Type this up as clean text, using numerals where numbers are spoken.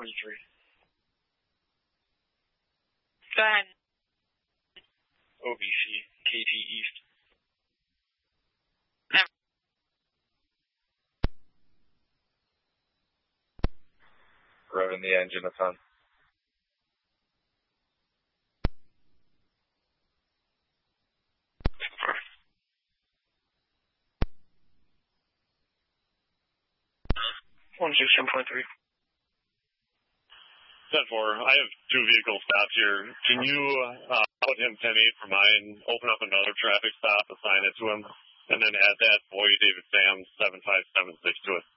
43. Go ahead. OBC, KT East. Revving the engine a ton. One 16.3. 10-4. I have two vehicle stops here. Can you put him 10-8 for mine, open up another traffic stop, assign it to him, and then add that boy David Sam 7576 to it?